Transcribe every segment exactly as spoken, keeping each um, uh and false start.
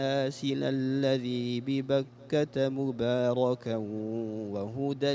ياسين الذي ببكة مباركا وهدى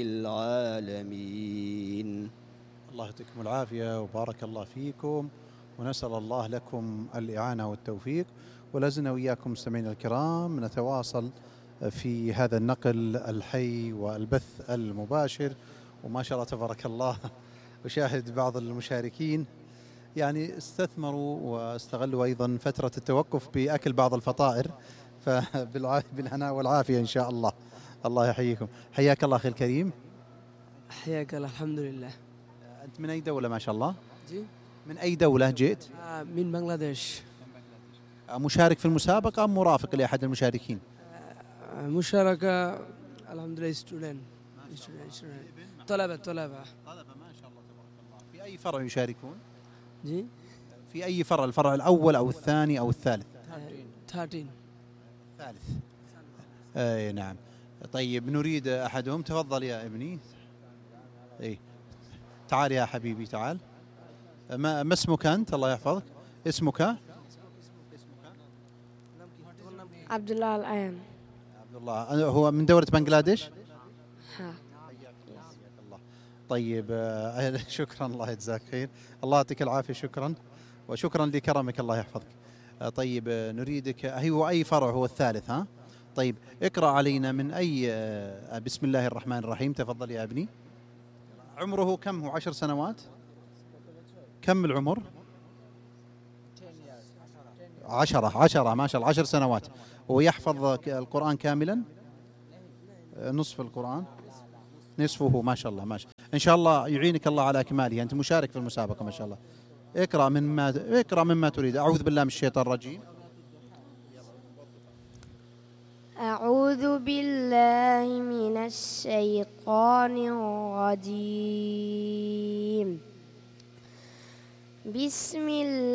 للعالمين. الله يعطيكم العافية وبارك الله فيكم، ونسأل الله لكم الإعانة والتوفيق. ولازلنا وإياكم مستمعينا الكرام نتواصل في هذا النقل الحي والبث المباشر، وما شاء الله تبارك الله أشاهد بعض المشاركين يعني استثمروا واستغلوا أيضا فترة التوقف بأكل بعض الفطائر، فبالهناء والعافية إن شاء الله. الله يحييكم، حياك الله أخي الكريم. حياك الله. الحمد لله. أنت من أي دولة ما شاء الله؟ جي؟ من أي دولة جئت؟ آه من بنغلاديش. مشارك في المسابقة أم مرافق لأحد المشاركين؟ آه مشاركة الحمد لله. ستودنت. طلبة طلبة طلبة ما شاء الله تبارك الله. في أي فرع يشاركون؟ جي؟ في أي فرع؟ الفرع الأول أو الثاني أو الثالث؟ ثلاثين. الثالث. أي نعم. طيب نريد أحدهم، تفضل يا ابني. أي تعال يا حبيبي تعال. ما, ما اسمك أنت؟ الله يحفظك. اسمك؟ عبد الله الآن. عبد الله. هو من دولة بنغلاديش؟ ها. الله. طيب آه شكرا، الله يجزاك خير، الله يعطيك العافية. شكرا وشكرا لكرمك، الله يحفظك. آه طيب آه نريدك، هو أي فرع هو الثالث ها؟ طيب اقرأ علينا من أي آه بسم الله الرحمن الرحيم. تفضل يا ابني. عمره كم هو؟ عشر سنوات؟ كم العمر؟ عشرة. عشرة ما شاء الله، عشر سنوات. ويحفظ القرآن كاملا؟ نصف القرآن؟ نصفه ما شاء الله. ما شاء الله. إن شاء الله يعينك الله على أكماله. أنت مشارك في المسابقة ما شاء الله. اقرأ مما اقرأ مما تريد. أعوذ بالله من الشيطان الرجيم. أعوذ بالله من الشيطان الرجيم. بسم الله